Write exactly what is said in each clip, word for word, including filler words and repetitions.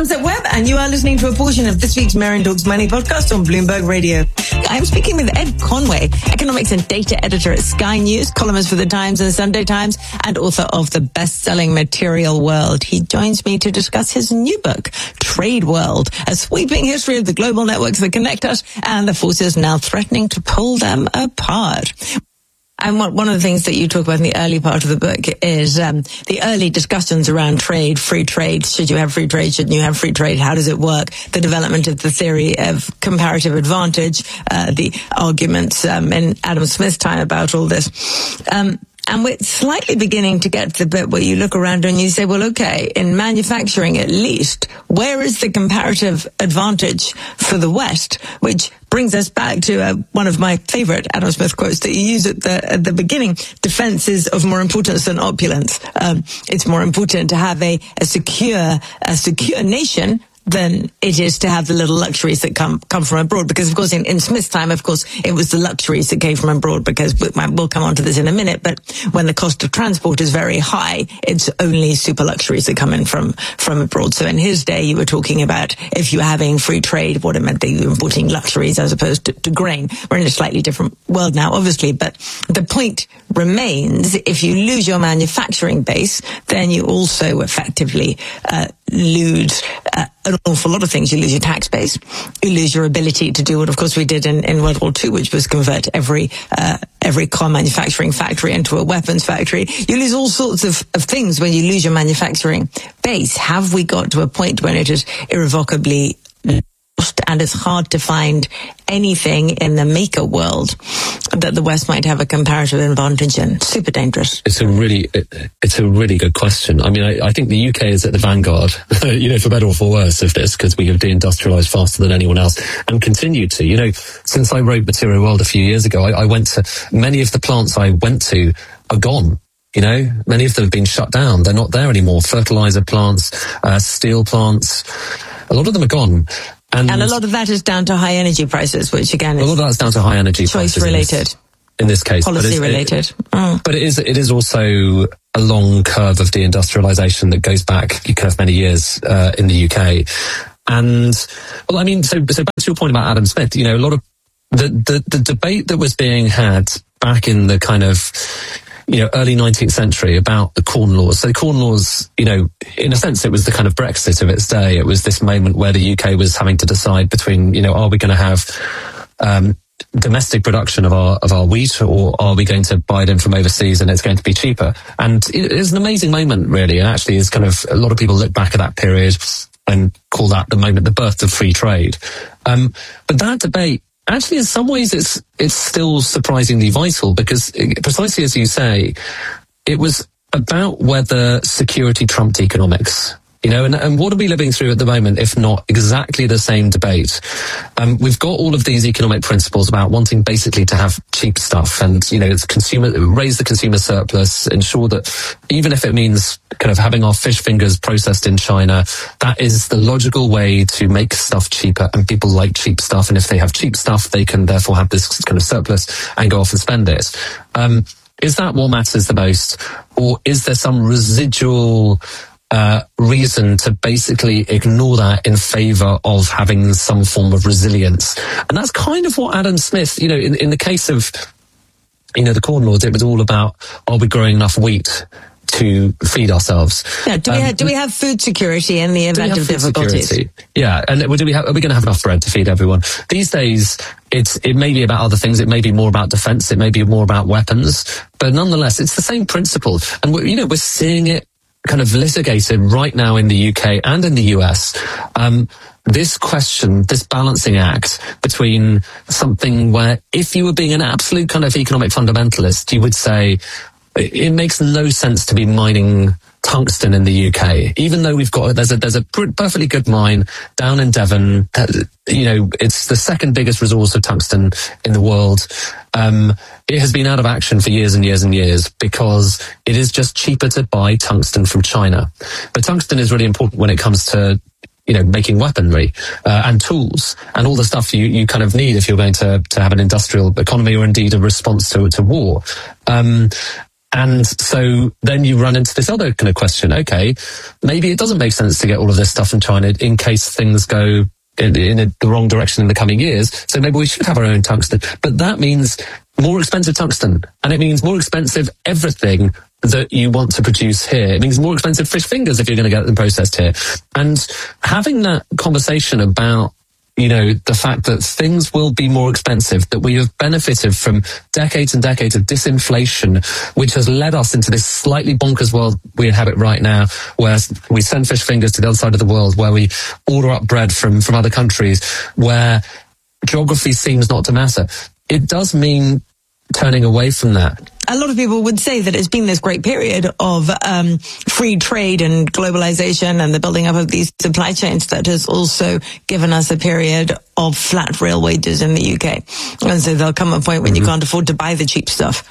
Sunset Webb, and you are listening to a portion of this week's Mary and Doug's Money podcast on Bloomberg Radio. I'm speaking with Ed Conway, economics and data editor at Sky News, columnist for The Times and The Sunday Times, and author of the best-selling Material World. He joins me to discuss his new book, Trade World, a sweeping history of the global networks that connect us and the forces now threatening to pull them apart. And one of the things that you talk about in the early part of the book is um, the early discussions around trade, free trade. Should you have free trade? Shouldn't you have free trade? How does it work? The development of the theory of comparative advantage, uh, the arguments um, in Adam Smith's time about all this. Um, And we're slightly beginning to get to the bit where you look around and you say, well, okay, in manufacturing at least, where is the comparative advantage for the West? Which brings us back to uh, one of my favorite Adam Smith quotes that you use at the at the beginning. Defense is of more importance than opulence. Um, it's more important to have a, a secure, a secure nation than it is to have the little luxuries that come come from abroad. Because, of course, in, in Smith's time, of course, it was the luxuries that came from abroad, because we'll come on to this in a minute, but when the cost of transport is very high, it's only super luxuries that come in from, from abroad. So in his day, you were talking about if you were having free trade, what it meant that you were importing luxuries as opposed to, to grain. We're in a slightly different world now, obviously, but the point remains, if you lose your manufacturing base, then you also effectively uh, lose uh, an awful lot of things. You lose your tax base. You lose your ability to do what, of course, we did in, in World War Two, which was convert every uh, every car manufacturing factory into a weapons factory. You lose all sorts of, of things when you lose your manufacturing base. Have we got to a point when it is irrevocably lost and it's hard to find anything in the maker world that the West might have a comparative advantage in? Super dangerous. It's a really, it, it's a really good question. I mean, I, I think the U K is at the vanguard, you know, for better or for worse of this, because we have deindustrialized faster than anyone else and continue to. You know, since I wrote Material World a few years ago, I, I went to, many of the plants I went to are gone. You know, many of them have been shut down. They're not there anymore. Fertilizer plants, uh, steel plants, a lot of them are gone. And, and a lot of that is down to high energy prices, which again is a lot of that's down to high energy choice prices related. In this, in this case, policy but related. It, mm. But it is it is also a long curve of deindustrialization that goes back kind of many years uh, in the U K. And well, I mean, so so back to your point about Adam Smith, you know, a lot of the the, the debate that was being had back in the kind of you know, early nineteenth century about the Corn Laws. So the Corn Laws, you know, in a sense, it was the kind of Brexit of its day. It was this moment where the U K was having to decide between, you know, are we going to have um, domestic production of our of our wheat, or are we going to buy it in from overseas and it's going to be cheaper? And it is an amazing moment, really. And actually, is kind of a lot of people look back at that period and call that the moment, the birth of free trade. Um, but that debate, actually, in some ways, it's it's still surprisingly vital, because precisely as you say, it was about whether security trumped economics. You know, and, and what are we living through at the moment, if not exactly the same debate? Um, we've got all of these economic principles about wanting basically to have cheap stuff and, you know, it's consumer, raise the consumer surplus, ensure that even if it means kind of having our fish fingers processed in China, that is the logical way to make stuff cheaper, and people like cheap stuff. And if they have cheap stuff, they can therefore have this kind of surplus and go off and spend it. Um, is that what matters the most? Or is there some residual Uh, reason to basically ignore that in favor of having some form of resilience? And that's kind of what Adam Smith, you know, in, in the case of, you know, the Corn Laws, it was all about, are we growing enough wheat to feed ourselves? Yeah, do we, um, have, do we have food security in the event of difficulties? Security? Yeah, and do we have, are we going to have enough bread to feed everyone? These days, it's it may be about other things. It may be more about defense. It may be more about weapons. But nonetheless, it's the same principle. And, we're, you know, we're seeing it kind of litigated right now in the U K and in the U S. Um, this question, this balancing act between something where if you were being an absolute kind of economic fundamentalist, you would say it makes no sense to be mining tungsten in the U K, even though we've got, there's a, there's a perfectly good mine down in Devon. That, you know, it's the second biggest resource of tungsten in the world. Um, it has been out of action for years and years and years because it is just cheaper to buy tungsten from China. But tungsten is really important when it comes to, you know, making weaponry uh, and tools and all the stuff you, you kind of need if you're going to, to have an industrial economy or indeed a response to, to war. Um, And so then you run into this other kind of question. Okay, maybe it doesn't make sense to get all of this stuff from China in case things go in, in a, the wrong direction in the coming years. So maybe we should have our own tungsten. But that means more expensive tungsten. And it means more expensive everything that you want to produce here. It means more expensive fish fingers if you're going to get them processed here. And having that conversation about, you know, the fact that things will be more expensive, that we have benefited from decades and decades of disinflation, which has led us into this slightly bonkers world we inhabit right now, where we send fish fingers to the other side of the world, where we order up bread from, from other countries, where geography seems not to matter. It does mean turning away from that. A lot of people would say that it's been this great period of um, free trade and globalization and the building up of these supply chains that has also given us a period of flat real wages in the U K. And so there'll come a point when mm-hmm. you can't afford to buy the cheap stuff.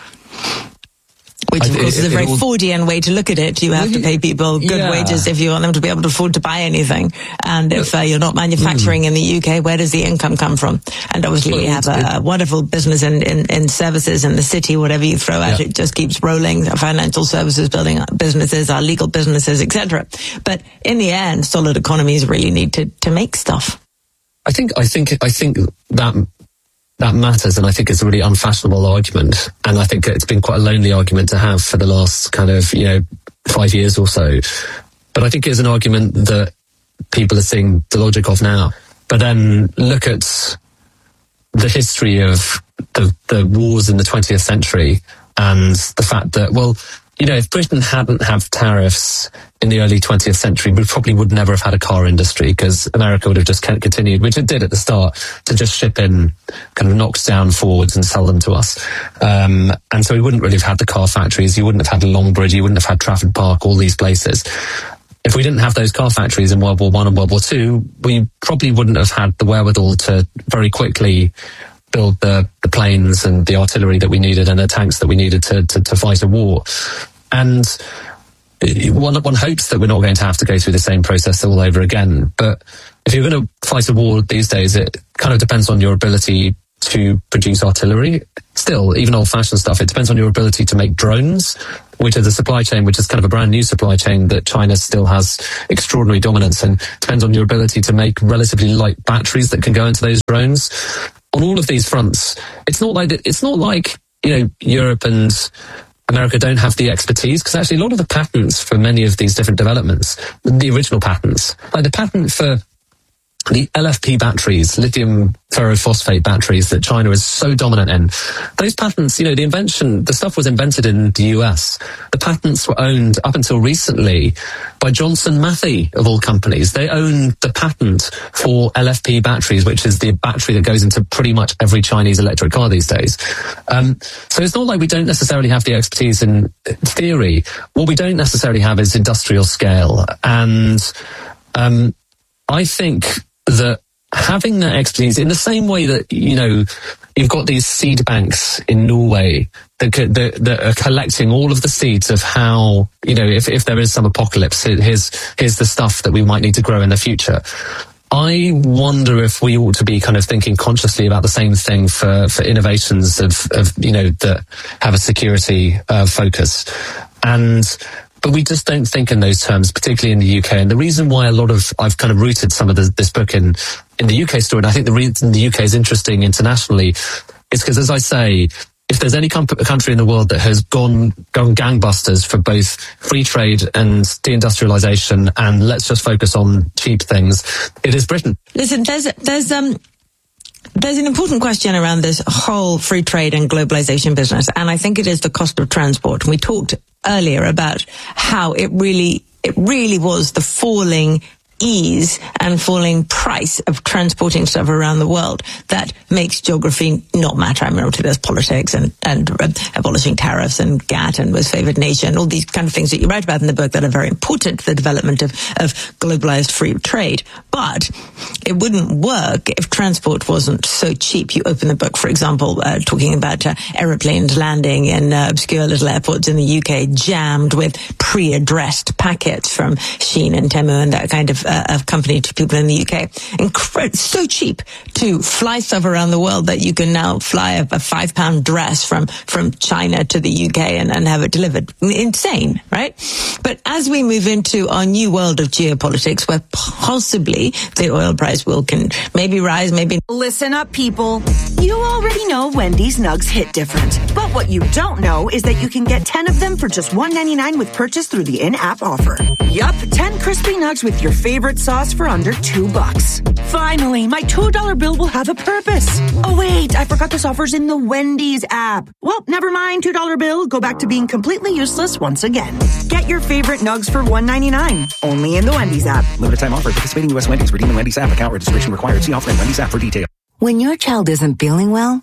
Which, of course, is a very Fordian way to look at it. You have to pay people good yeah. wages if you want them to be able to afford to buy anything. And if uh, you're not manufacturing mm. in the U K, where does the income come from? And obviously well, we have a, a wonderful business in, in, in services in the city. Whatever you throw at yeah. it just keeps rolling. Our financial services, building up businesses, our legal businesses, et cetera. But in the end, solid economies really need to, to make stuff. I think, I think, I think that... that matters, and I think it's a really unfashionable argument, and I think it's been quite a lonely argument to have for the last kind of, you know, five years or so. But I think it's an argument that people are seeing the logic of now. But then look at the history of the, the wars in the twentieth century and the fact that, well, you know, if Britain hadn't have tariffs in the early twentieth century, we probably would never have had a car industry, because America would have just continued, which it did at the start, to just ship in kind of knocked down Fords and sell them to us. Um, and so we wouldn't really have had the car factories. You wouldn't have had Longbridge. You wouldn't have had Trafford Park, all these places. If we didn't have those car factories in World War One and World War Two, we probably wouldn't have had the wherewithal to very quickly build the, the planes and the artillery that we needed and the tanks that we needed to, to, to fight a war. And one, one hopes that we're not going to have to go through the same process all over again. But if you're going to fight a war these days, it kind of depends on your ability to produce artillery. Still, even old-fashioned stuff, it depends on your ability to make drones, which is a supply chain, which is kind of a brand new supply chain that China still has extraordinary dominance in. It depends on your ability to make relatively light batteries that can go into those drones. On all of these fronts, it's not like it's not like, you know, Europe and America don't have the expertise, because actually a lot of the patents for many of these different developments, the original patents, like the patent for the L F P batteries, lithium ferrophosphate batteries that China is so dominant in, those patents, you know, the invention, the stuff was invented in the U S. The patents were owned up until recently by Johnson Matthey, of all companies. They own the patent for L F P batteries, which is the battery that goes into pretty much every Chinese electric car these days. Um, so it's not like we don't necessarily have the expertise in theory. What we don't necessarily have is industrial scale. And um, I think that having that expertise, in the same way that, you know, you've got these seed banks in Norway that, that, that are collecting all of the seeds of how, you know, if, if there is some apocalypse, here's, here's the stuff that we might need to grow in the future. I wonder if we ought to be kind of thinking consciously about the same thing for, for innovations of, of, you know, that have a security uh, focus. And But we just don't think in those terms, particularly in the U K. And the reason why a lot of, I've kind of rooted some of the, this book in, in the U K story, and I think the reason the U K is interesting internationally is because, as I say, if there's any com- country in the world that has gone, gone gangbusters for both free trade and deindustrialization, and let's just focus on cheap things, it is Britain. Listen, there's, there's, um, There's an important question around this whole free trade and globalization business, and I think it is the cost of transport. We talked earlier about how it really, it really was the falling ease and falling price of transporting stuff around the world that makes geography not matter. I mean, obviously there's politics and, and uh, abolishing tariffs and GATT and most favored nation, all these kind of things that you write about in the book that are very important to the development of, of globalized free trade. But it wouldn't work if transport wasn't so cheap. You open the book, for example, uh, talking about uh, aeroplanes landing in uh, obscure little airports in the U K, jammed with pre-addressed packets from Shein and Temu and that kind of, uh, of company to people in the U K. Incredible, so cheap to fly stuff around the world that you can now fly a, a five pound dress from, from China to the U K and, and have it delivered. Insane, right? But as we move into our new world of geopolitics, where possibly the oil price will can maybe rise, maybe... Listen up, people. You already know Wendy's Nugs hit different. But what you don't know is that you can get ten of them for just one ninety-nine with purchase through the in-app offer. Yup, ten crispy nugs with your favorite sauce for under two bucks. Finally, my two dollar bill will have a purpose. Oh wait, I forgot this offer's in the Wendy's app. Well, never mind, two dollar bill. Go back to being completely useless once again. Get your favorite nugs for one ninety-nine. Only in the Wendy's app. Limited time offer. Participating U S Wendy's. Redeem the Wendy's app. Account registration required. See offer in Wendy's app for details. When your child isn't feeling well,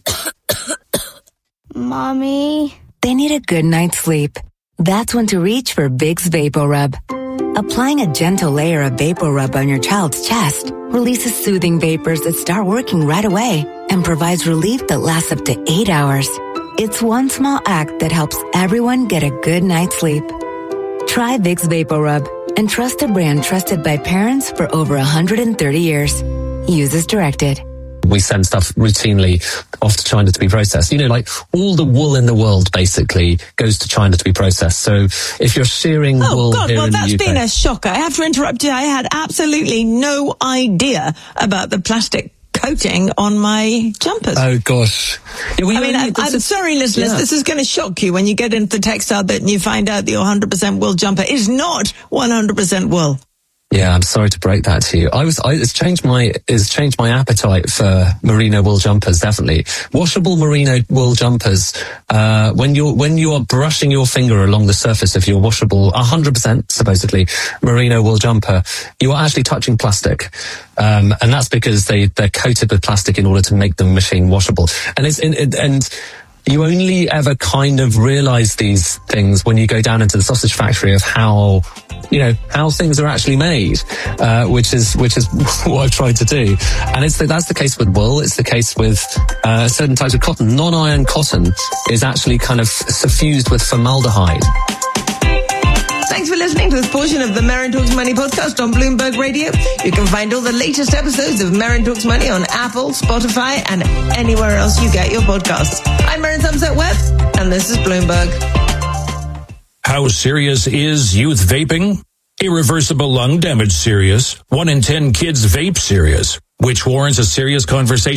Mommy, they need a good night's sleep. That's when to reach for Vicks VapoRub. Applying a gentle layer of VapoRub on your child's chest releases soothing vapors that start working right away and provides relief that lasts up to eight hours. It's one small act that helps everyone get a good night's sleep. Try Vicks VapoRub and trust a brand trusted by parents for over one hundred thirty years. Use as directed. We send stuff routinely off to China to be processed. You know, like all the wool in the world basically goes to China to be processed. So if you're shearing oh, wool God, here well, in the that's U K... been a shocker. I have to interrupt you. I had absolutely no idea about the plastic coating on my jumpers. Oh, gosh. Yeah, well, I mean, I, I'm is, sorry, listeners, yeah. This is going to shock you when you get into the textile bit and you find out that your one hundred percent wool jumper is not one hundred percent wool. Yeah, I'm sorry to break that to you. I was, I, it's changed my, it's changed my appetite for merino wool jumpers, definitely. Washable merino wool jumpers, uh, when you're, when you are brushing your finger along the surface of your washable, one hundred percent supposedly, merino wool jumper, you are actually touching plastic. Um, and that's because they, they're coated with plastic in order to make them machine washable. And it's, and, and you only ever kind of realize these things when you go down into the sausage factory of how, you know, how things are actually made, uh, which is, which is what I've tried to do. And it's the, that's the case with wool. It's the case with, uh, certain types of cotton. Non-iron cotton is actually kind of suffused with formaldehyde. Thanks for listening to this portion of the Merrin Talks Money podcast on Bloomberg Radio. You can find all the latest episodes of Merrin Talks Money on Apple, Spotify, and anywhere else you get your podcasts. I'm Merrin Thumbset Webb, and this is Bloomberg. How serious is youth vaping? Irreversible lung damage serious. One in ten kids vape serious, which warrants a serious conversation.